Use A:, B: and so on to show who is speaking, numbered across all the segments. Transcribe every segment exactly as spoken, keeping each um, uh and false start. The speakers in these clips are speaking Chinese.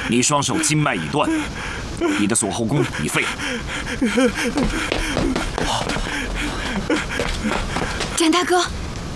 A: 你双手经脉已断，你的锁后功已废。
B: 展大哥。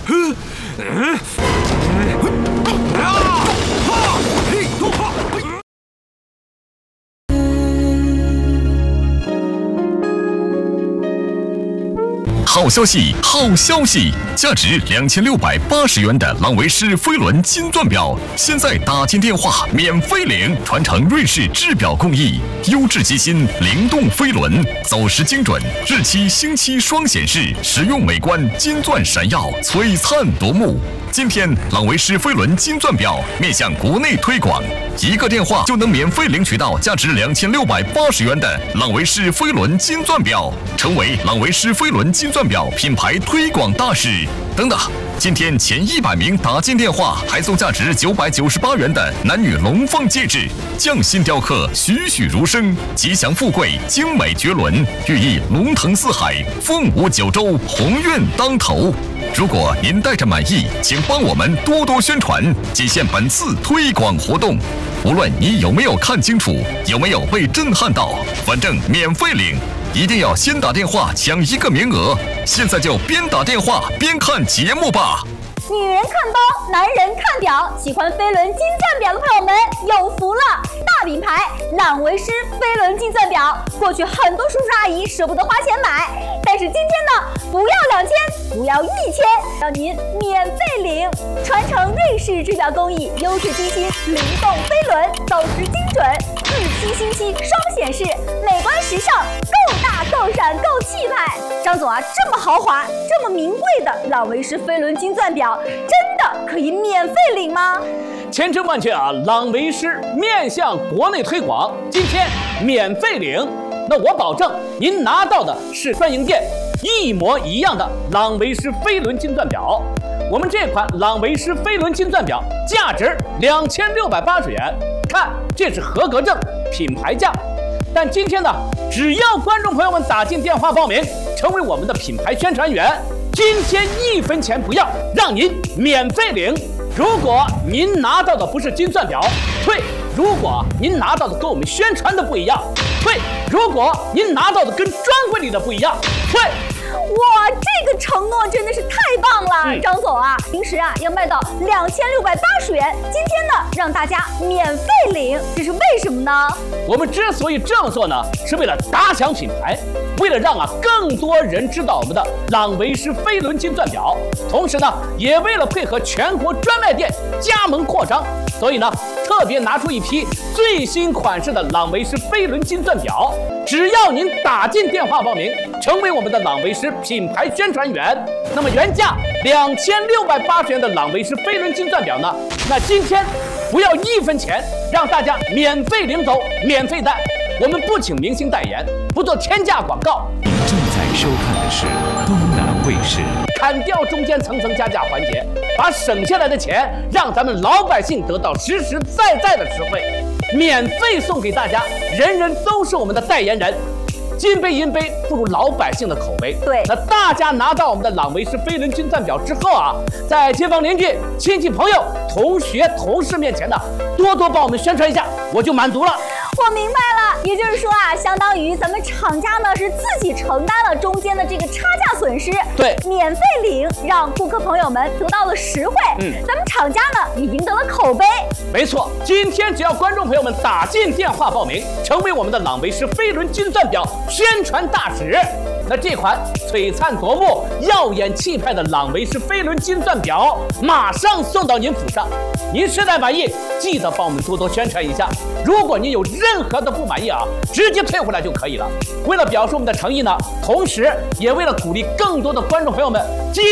C: 好消息，好消息！价值两千六百八十元的朗维诗飞轮金钻表，现在打进电话免费领，传承瑞士制表工艺，优质机芯，灵动飞轮，走时精准，日期星期双显示，实用美观，金钻闪耀，璀璨夺目。 今天，朗维诗飞轮金钻表面向国内推广，一个电话就能免费领取到价值两千六百八十元的朗维诗飞轮金钻表，成为朗维诗飞轮金钻表品牌推广大使。等等，今天前一百名打进电话还送价值九百九十八元的男女龙凤戒指，匠心雕刻，栩栩如生，吉祥富贵，精美绝伦，寓意龙腾四海，凤舞九州，鸿运当头。 如果您带着满意，请帮我们多多宣传，仅限本次推广活动。无论你有没有看清楚，有没有被震撼到，反正免费领，一定要先打电话抢一个名额。现在就边打电话边看节目吧。
D: 女人看包，男人看表，喜欢飞轮金钻表的朋友们有福了！大品牌朗维诗飞轮金钻表，过去很多叔叔阿姨舍不得花钱买，但是今天呢，不要两千，不要一千，让您免费领，传承瑞士制表工艺，优质机芯，灵动飞轮，走时精准，日期星期双显示，美观时尚，够大够闪够气派。张总啊，这么豪华，这么名贵的朗维诗飞轮金钻表。 真的可以免费领吗？
E: 千真万确啊！朗维诗面向国内推广，今天免费领。那我保证您拿到的是专营店一模一样的朗维诗飞轮金钻表。我们这款朗维诗飞轮金钻表价值两千六百八十元，看这是合格证，品牌价。但今天呢，只要观众朋友们打进电话报名，成为我们的品牌宣传员。 今天一分钱不要，让您免费领。如果您拿到的不是金钻表，退；如果您拿到的跟我们宣传的不一样，退；如果您拿到的跟专柜里的不一样，退。
D: 哇，这个承诺真的是太棒了，嗯、张总啊！平时啊要卖到两千六百八十元，今天呢让大家免费领，这是为什么呢？
E: 我们之所以这么做呢，是为了打响品牌，为了让啊更多人知道我们的朗维诗飞轮金钻表，同时呢也为了配合全国专卖店加盟扩张，所以呢特别拿出一批最新款式的朗维诗飞轮金钻表。 只要您打进电话报名，成为我们的朗维诗品牌宣传员，那么原价两千六百八十元的朗维诗飞轮金钻表呢，那今天不要一分钱，让大家免费领走，免费带。我们不请明星代言，不做天价广告。
A: 您正在收看的是东南卫视。
E: 砍掉中间层层加价环节，把省下来的钱让咱们老百姓得到实实在在的实惠。 免费送给大家，人人都是我们的代言人。金杯银杯不如老百姓的口碑。
D: 对，
E: 那大家拿到我们的朗维诗飞轮金钻表之后啊，在街坊邻居、亲戚朋友、同学、同事面前呢，多多帮我们宣传一下，我就满足了。
D: 我明白了，也就是说啊，相当于咱们厂家呢是自己承担了中间的这个差价损失，
E: 对，
D: 免费领，让顾客朋友们得到了实惠，嗯，咱们厂家呢也赢得了口碑。
E: 没错，今天只要观众朋友们打进电话报名，成为我们的朗维诗飞轮金钻表宣传大使，那这款璀璨夺目、耀眼气派的朗维诗飞轮金钻表马上送到您府上。您实在满意，记得帮我们多多宣传一下。如果您有任何的不满意啊，直接退回来就可以了。为了表示我们的诚意呢，同时也为了鼓励更多的观众朋友们。